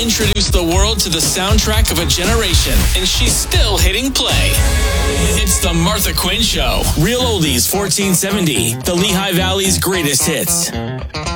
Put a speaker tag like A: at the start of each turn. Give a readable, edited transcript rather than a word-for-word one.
A: introduced the world to the soundtrack of a generation, and she's still hitting play. It's the Martha Quinn Show. Real Oldies 1470, the Lehigh Valley's greatest hits.